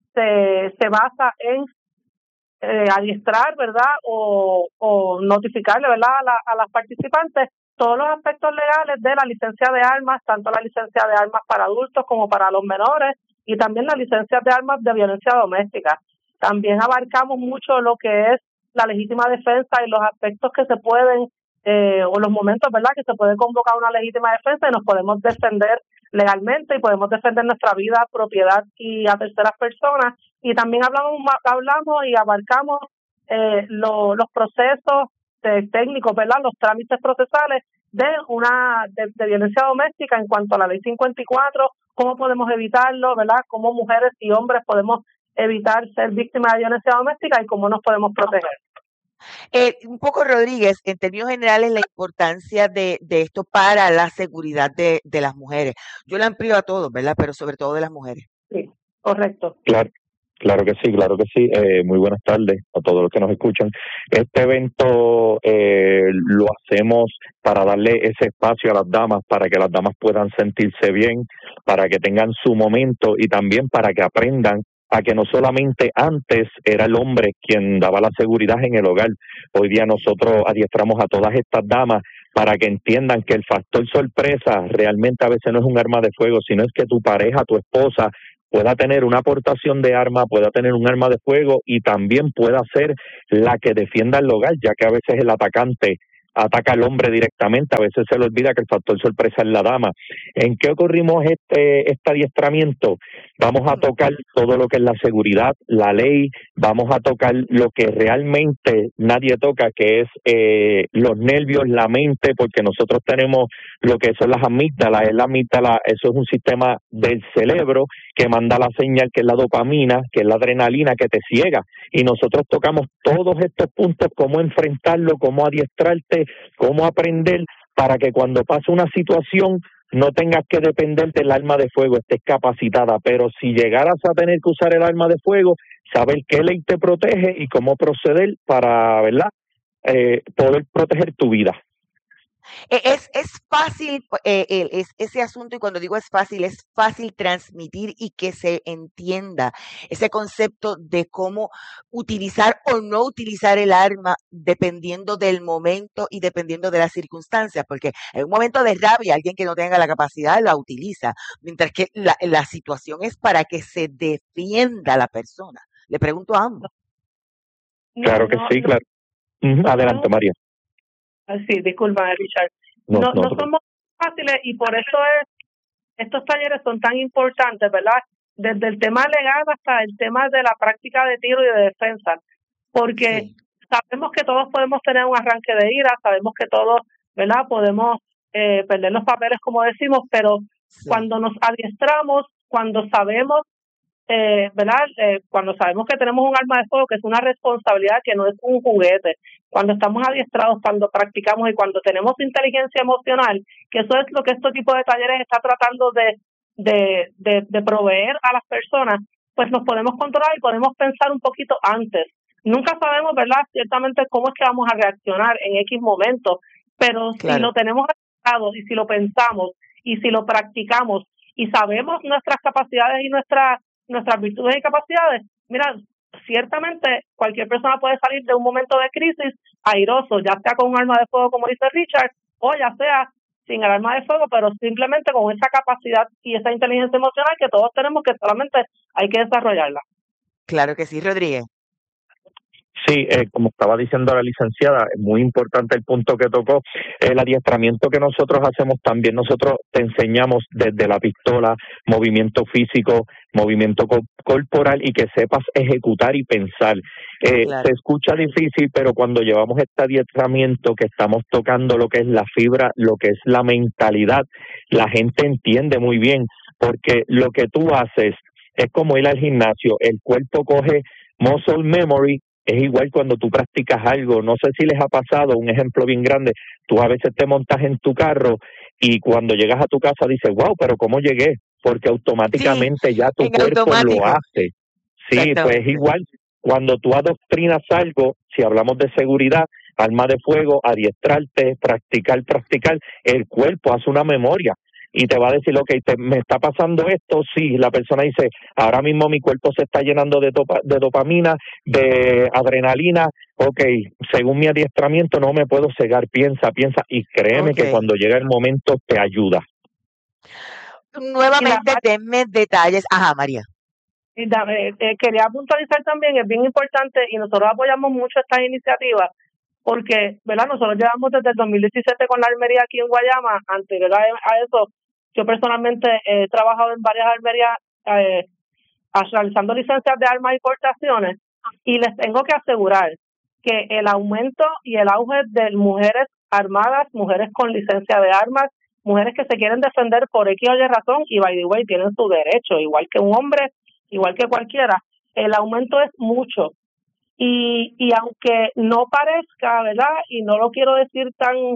se basa en adiestrar, ¿verdad? O notificarle, ¿verdad? A las participantes todos los aspectos legales de la licencia de armas, tanto la licencia de armas para adultos como para los menores, y también la licencia de armas de violencia doméstica. También abarcamos mucho lo que es la legítima defensa y los aspectos que se pueden, o los momentos, ¿verdad?, que se puede convocar una legítima defensa y nos podemos defender legalmente y podemos defender nuestra vida, propiedad y a terceras personas. Y también hablamos y abarcamos los procesos técnicos, ¿verdad?, los trámites procesales de violencia doméstica en cuanto a la ley 54, cómo podemos evitarlo, ¿verdad?, cómo mujeres y hombres podemos evitar ser víctimas de violencia doméstica y cómo nos podemos proteger. Un poco, Rodríguez, en términos generales, la importancia de esto para la seguridad de las mujeres. Yo la amplío a todos, ¿verdad?, pero sobre todo de las mujeres. Sí, correcto. Claro. Claro que sí, claro que sí. Muy buenas tardes a todos los que nos escuchan. Este evento lo hacemos para darle ese espacio a las damas, para que las damas puedan sentirse bien, para que tengan su momento y también para que aprendan a que no solamente antes era el hombre quien daba la seguridad en el hogar. Hoy día nosotros adiestramos a todas estas damas para que entiendan que el factor sorpresa realmente a veces no es un arma de fuego, sino es que tu pareja, tu esposa, pueda tener una aportación de arma, pueda tener un arma de fuego y también pueda ser la que defienda el hogar, ya que a veces el atacante ataca al hombre directamente, a veces se le olvida que el factor sorpresa es la dama. ¿En qué ocurrimos este adiestramiento? Vamos a tocar todo lo que es la seguridad, la ley, vamos a tocar lo que realmente nadie toca, que es los nervios, la mente, porque nosotros tenemos lo que son las amígdalas. La amígdala, eso es un sistema del cerebro que manda la señal, que es la dopamina, que es la adrenalina, que te ciega. Y nosotros tocamos todos estos puntos, cómo enfrentarlo, cómo adiestrarte, cómo aprender para que cuando pase una situación no tengas que depender del arma de fuego, estés capacitada. Pero si llegaras a tener que usar el arma de fuego, saber qué ley te protege y cómo proceder para, ¿verdad?, poder proteger tu vida. Es fácil ese asunto, y cuando digo es fácil transmitir y que se entienda ese concepto de cómo utilizar o no utilizar el arma dependiendo del momento y dependiendo de las circunstancias, porque en un momento de rabia alguien que no tenga la capacidad la utiliza, mientras que la situación es para que se defienda la persona. Le pregunto a ambos. Claro que sí, claro. Adelante, María. Sí, disculpa, Richard. No somos fáciles y por eso estos talleres son tan importantes, ¿verdad? Desde el tema legal hasta el tema de la práctica de tiro y de defensa, porque sabemos que todos podemos tener un arranque de ira, sabemos que todos, ¿verdad?, podemos perder los papeles, como decimos, pero cuando nos adiestramos, cuando sabemos, ¿verdad?, cuando sabemos que tenemos un arma de fuego, que es una responsabilidad, que no es un juguete, cuando estamos adiestrados, cuando practicamos y cuando tenemos inteligencia emocional, que eso es lo que este tipo de talleres está tratando de proveer a las personas, pues nos podemos controlar y podemos pensar un poquito antes. Nunca sabemos, ¿verdad?, ciertamente cómo es que vamos a reaccionar en X momento, pero si lo tenemos adiestrado y si lo pensamos y si lo practicamos y sabemos nuestras capacidades y nuestras virtudes y capacidades, mira, ciertamente cualquier persona puede salir de un momento de crisis airoso, ya sea con un arma de fuego, como dice Richard, o ya sea sin el arma de fuego, pero simplemente con esa capacidad y esa inteligencia emocional que todos tenemos, que solamente hay que desarrollarla. Claro que sí, Rodríguez. Sí, como estaba diciendo la licenciada, es muy importante el punto que tocó. El adiestramiento que nosotros hacemos también, nosotros te enseñamos desde la pistola, movimiento físico, movimiento corporal y que sepas ejecutar y pensar. Se escucha difícil, pero cuando llevamos este adiestramiento que estamos tocando lo que es la fibra, lo que es la mentalidad, la gente entiende muy bien, porque lo que tú haces es como ir al gimnasio, el cuerpo coge muscle memory. Es igual cuando tú practicas algo, no sé si les ha pasado, un ejemplo bien grande, tú a veces te montas en tu carro y cuando llegas a tu casa dices, wow, pero ¿cómo llegué? Porque automáticamente ya tu cuerpo lo hace. Sí, pues igual, cuando tú adoctrinas algo, si hablamos de seguridad, arma de fuego, adiestrarte, practicar, el cuerpo hace una memoria. Y te va a decir, ok, me está pasando esto, sí, la persona dice, ahora mismo mi cuerpo se está llenando de dopamina, de adrenalina, ok, según mi adiestramiento no me puedo cegar, piensa, y créeme que cuando llega el momento te ayuda. Nuevamente, denme detalles. Ajá, María. Quería puntualizar también, es bien importante, y nosotros apoyamos mucho estas iniciativas, porque, ¿verdad?, nosotros llevamos desde el 2017 con la armería aquí en Guayama. Anterior a eso, yo personalmente he trabajado en varias armerías realizando licencias de armas y portaciones, y les tengo que asegurar que el aumento y el auge de mujeres armadas, mujeres con licencia de armas, mujeres que se quieren defender por X o Y razón, y by the way tienen su derecho, igual que un hombre, igual que cualquiera, el aumento es mucho. Y aunque no parezca, ¿verdad?, y no lo quiero decir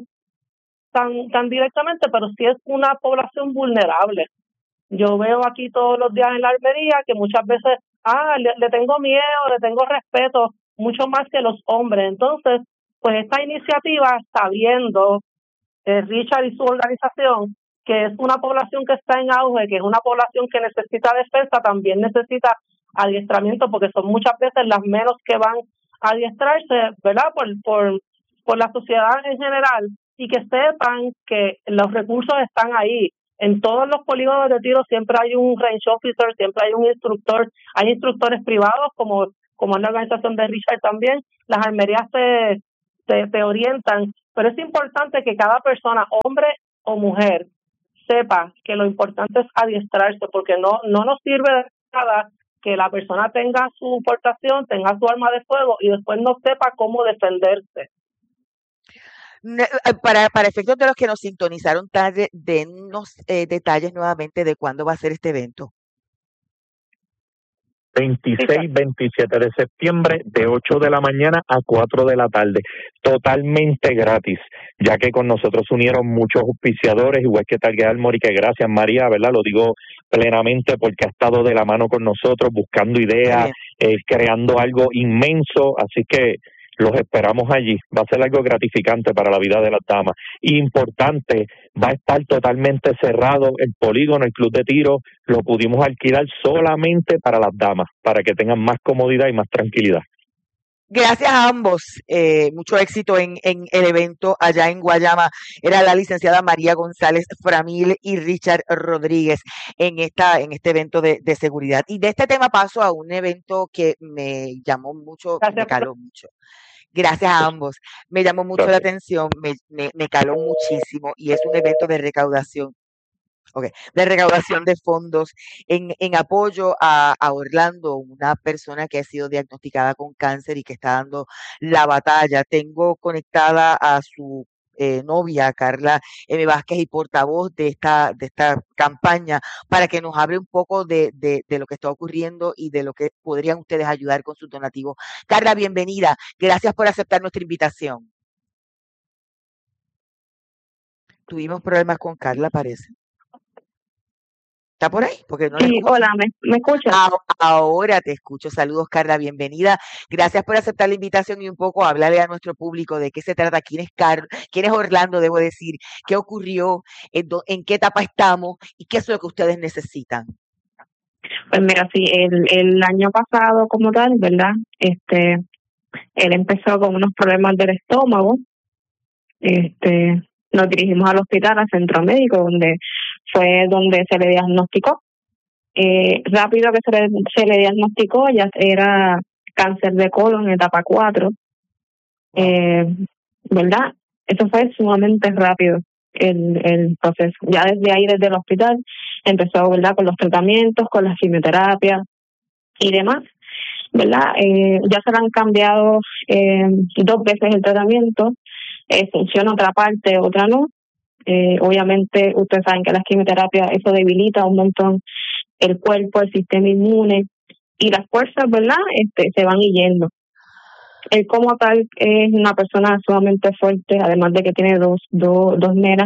tan directamente, pero sí es una población vulnerable. Yo veo aquí todos los días en la armería que muchas veces le tengo miedo, le tengo respeto, mucho más que los hombres. Entonces, pues esta iniciativa, sabiendo Richard y su organización, que es una población que está en auge, que es una población que necesita defensa, también necesita adiestramiento, porque son muchas veces las menos que van a adiestrarse, ¿verdad? Por la sociedad en general, y que sepan que los recursos están ahí. En todos los polígonos de tiro siempre hay un range officer, siempre hay un instructor, hay instructores privados, como es la organización de Richard también. Las armerías te orientan, pero es importante que cada persona, hombre o mujer, sepa que lo importante es adiestrarse, porque no nos sirve de nada que la persona tenga su portación, tenga su arma de fuego y después no sepa cómo defenderse. Para efectos de los que nos sintonizaron tarde, denos detalles nuevamente de cuándo va a ser este evento. 26, 27 de septiembre, de 8 de la mañana a 4 de la tarde, totalmente gratis, ya que con nosotros se unieron muchos auspiciadores, igual que Target Armory, que gracias María, ¿verdad? Lo digo plenamente porque ha estado de la mano con nosotros, buscando ideas, creando algo inmenso, así que los esperamos allí. Va a ser algo gratificante para la vida de las damas. Importante, va a estar totalmente cerrado el polígono, el club de tiro, lo pudimos alquilar solamente para las damas, para que tengan más comodidad y más tranquilidad. Gracias a ambos, mucho éxito en el evento allá en Guayama. Era la licenciada María González Framil y Richard Rodríguez en este evento de seguridad. Y de este tema paso a un evento que me llamó mucho, me caló mucho. Gracias a ambos. Me llamó mucho la atención, me caló muchísimo, y es un evento de recaudación. De recaudación de fondos en apoyo a Orlando, una persona que ha sido diagnosticada con cáncer y que está dando la batalla. Tengo conectada a su novia, Carla M. Vázquez, y portavoz de esta campaña, para que nos hable un poco de lo que está ocurriendo y de lo que podrían ustedes ayudar con sus donativos. Carla, bienvenida. Gracias por aceptar nuestra invitación. Tuvimos problemas con Carla, parece. ¿Está por ahí? Porque no sí, hola, ¿me escuchas? Ahora te escucho. Saludos, Carla, bienvenida. Gracias por aceptar la invitación y un poco hablarle a nuestro público de qué se trata, quién es Orlando, debo decir, qué ocurrió, en qué etapa estamos y qué es lo que ustedes necesitan. Pues mira, sí, el año pasado como tal, ¿verdad? Él empezó con unos problemas del estómago. Nos dirigimos al hospital, al centro médico, donde se le diagnosticó. Rápido que se le diagnosticó, ya era cáncer de colon, etapa 4. ¿Verdad? Eso fue sumamente rápido el proceso. Ya desde ahí, desde el hospital, empezó, ¿verdad?, con los tratamientos, con la quimioterapia y demás, ¿verdad? Ya se le han cambiado 2 veces el tratamiento. Funciona otra parte, otra no. Obviamente, ustedes saben que las quimioterapias, eso debilita un montón el cuerpo, el sistema inmune, y las fuerzas, ¿verdad?, se van yendo. Él como tal es una persona sumamente fuerte, además de que tiene dos nenas,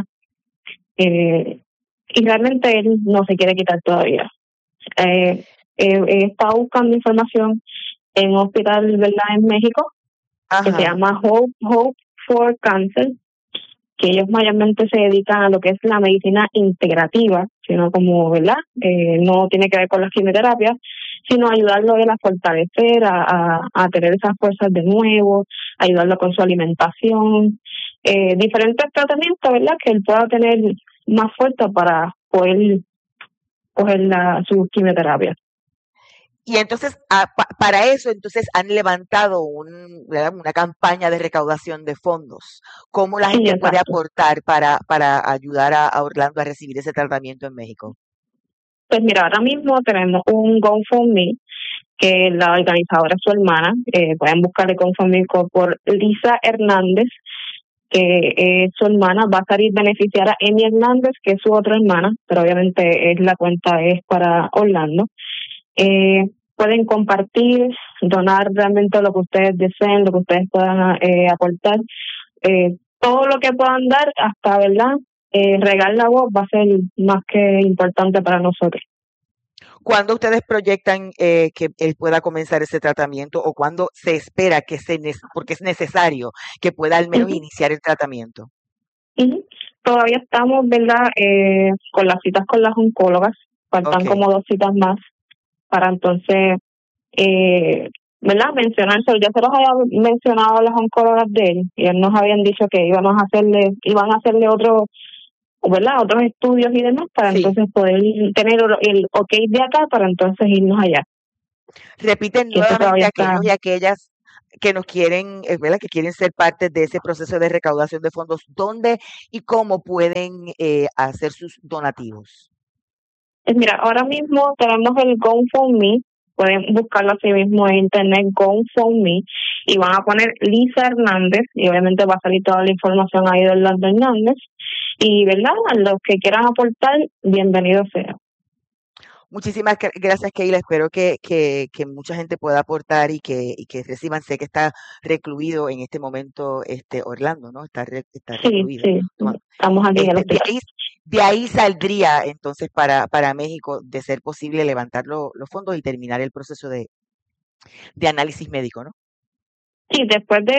y realmente él no se quiere quitar todavía. He estado buscando información en un hospital, ¿verdad?, en México, que se llama Hope for Cancer, que ellos mayormente se dedican a lo que es la medicina integrativa, sino como, ¿verdad? No tiene que ver con las quimioterapias, sino ayudarlo a fortalecer, a tener esas fuerzas de nuevo, ayudarlo con su alimentación, diferentes tratamientos, ¿verdad?, que él pueda tener más fuerza para poder coger su quimioterapia. Y entonces, para eso, entonces han levantado una campaña de recaudación de fondos. ¿Cómo la gente puede aportar para ayudar a Orlando a recibir ese tratamiento en México? Pues mira, ahora mismo tenemos un GoFundMe, que la organizadora es su hermana. Pueden buscarle GoFundMe por Lisa Hernández, que su hermana. Va a salir beneficiar a Emi Hernández, que es su otra hermana, pero obviamente la cuenta es para Orlando. Pueden compartir, donar realmente lo que ustedes deseen, lo que ustedes puedan aportar. Todo lo que puedan dar, hasta, ¿verdad?, regar la voz, va a ser más que importante para nosotros. ¿Cuándo ustedes proyectan que él pueda comenzar ese tratamiento o cuándo se espera que porque es necesario que pueda al menos iniciar el tratamiento? Todavía estamos, ¿verdad? Con las citas con las oncólogas. Faltan como 2 citas más para entonces, ¿verdad? Mencionarse. Ya se los había mencionado a las oncólogas de él y él nos habían dicho que iban a hacerle otros estudios y demás para entonces poder tener el ok de acá para entonces irnos allá. Repiten nuevamente aquellos y aquellas que nos quieren, ¿verdad? Que quieren ser parte de ese proceso de recaudación de fondos, ¿dónde y cómo pueden hacer sus donativos? Mira, ahora mismo tenemos el GoFundMe, pueden buscarlo así mismo en internet, GoFundMe, y van a poner Lisa Hernández, y obviamente va a salir toda la información ahí de Orlando Hernández, y ¿verdad? Los que quieran aportar, bienvenidos sean. Muchísimas gracias, Keila. Espero que mucha gente pueda aportar y que reciban. Sé que está recluido en este momento Orlando, ¿no? Está recluido. Sí, estamos aquí en el hospital. De ahí saldría entonces para México, de ser posible, levantar los fondos y terminar el proceso de análisis médico, ¿no? Sí, después de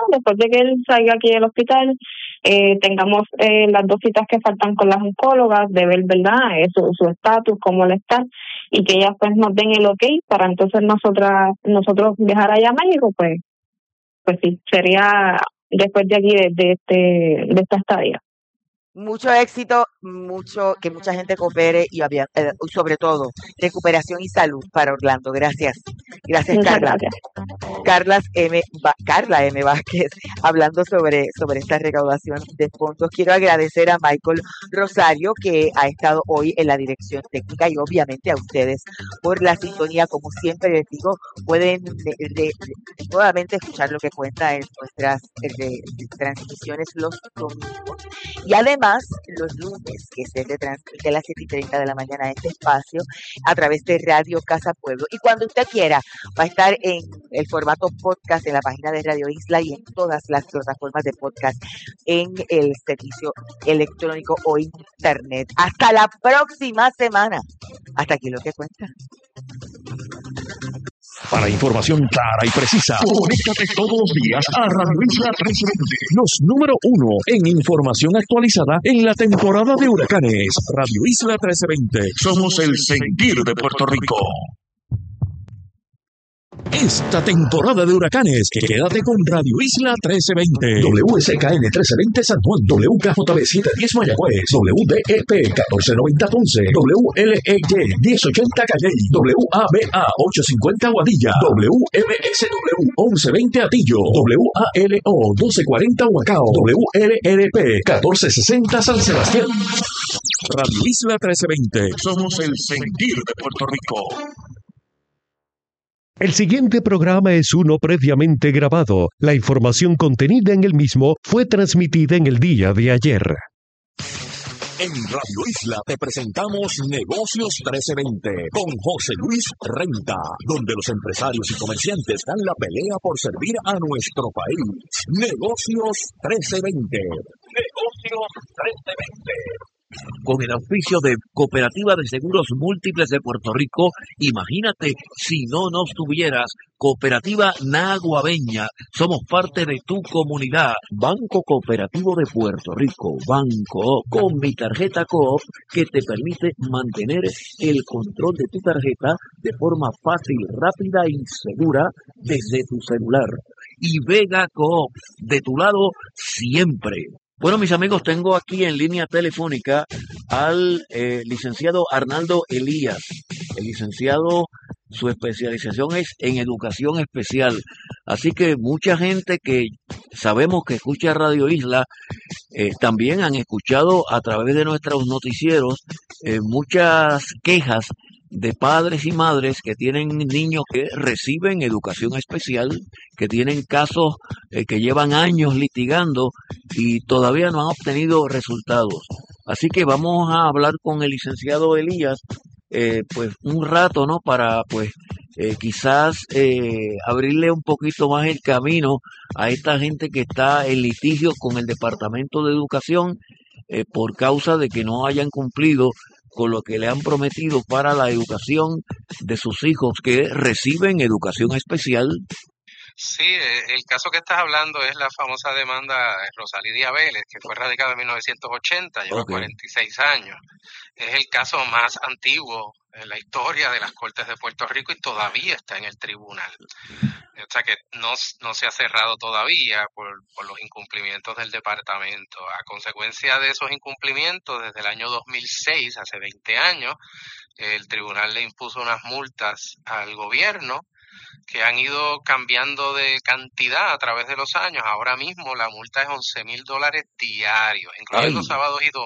que él salga aquí del hospital, tengamos las 2 citas que faltan con las oncólogas, de ver, ¿verdad?, su estatus, cómo él está, y que ellas pues nos den el ok para entonces nosotros viajar allá a México, pues sí, sería después de aquí de esta estadía. Mucho éxito, que mucha gente coopere y sobre todo recuperación y salud para Orlando. Gracias. Gracias, Carla. Gracias. Carla M. Vázquez, hablando sobre esta recaudación de fondos. Quiero agradecer a Michael Rosario, que ha estado hoy en la dirección técnica, y obviamente a ustedes por la sintonía. Como siempre les digo, pueden nuevamente escuchar lo que cuenta en nuestras transmisiones los domingos. Y además, los lunes, que se retransmite a las 7:30 de la mañana este espacio a través de Radio Casa Pueblo. Y cuando usted quiera, va a estar en el formato podcast en la página de Radio Isla y en todas las plataformas de podcast en el servicio electrónico o internet. Hasta la próxima semana. Hasta aquí lo que cuenta. Para información clara y precisa, conéctate todos los días a Radio Isla 1320. Los número 1 en información actualizada en la temporada de huracanes. Radio Isla 1320. Somos el sentir de Puerto Rico. Esta temporada de huracanes, quédate con Radio Isla 1320. WSKN 1320 San Juan, WKJB 710 Mayagüez, WDEP 1490 Ponce, WLEY 1080 Calley, WABA 850 Guadilla, WMSW 1120 Atillo, WALO 1240 Huacao, WLRP 1460 San Sebastián. Radio Isla 1320. Somos el sentir de Puerto Rico. El siguiente programa es uno previamente grabado. La información contenida en el mismo fue transmitida en el día de ayer. En Radio Isla te presentamos Negocios 1320 con José Luis Renta, donde los empresarios y comerciantes dan la pelea por servir a nuestro país. Negocios 1320. Negocios 1320. Con el auspicio de Cooperativa de Seguros Múltiples de Puerto Rico, imagínate si no nos tuvieras. Cooperativa Naguabeña, somos parte de tu comunidad. Banco Cooperativo de Puerto Rico, Banco, con mi tarjeta Coop, que te permite mantener el control de tu tarjeta de forma fácil, rápida y segura desde tu celular. Y Vega Coop, de tu lado siempre. Bueno, mis amigos, tengo aquí en línea telefónica al licenciado Arnaldo Elías. El licenciado, su especialización es en educación especial. Así que mucha gente que sabemos que escucha Radio Isla, también han escuchado a través de nuestros noticieros muchas quejas de padres y madres que tienen niños que reciben educación especial, que tienen casos que llevan años litigando y todavía no han obtenido resultados. Así que vamos a hablar con el licenciado Elías, pues un rato, ¿no? Para pues quizás abrirle un poquito más el camino a esta gente que está en litigio con el Departamento de Educación por causa de que no hayan cumplido con lo que le han prometido para la educación de sus hijos que reciben educación especial? Sí, el caso que estás hablando es la famosa demanda de Rosalía Vélez, que fue radicada en 1980, lleva 46 años. Es el caso más antiguo en la historia de las Cortes de Puerto Rico y todavía está en el tribunal. O sea que no se ha cerrado todavía por los incumplimientos del departamento. A consecuencia de esos incumplimientos, desde el año 2006, hace 20 años, el tribunal le impuso unas multas al gobierno que han ido cambiando de cantidad a través de los años. Ahora mismo la multa es $11,000 diarios, incluyendo sábados y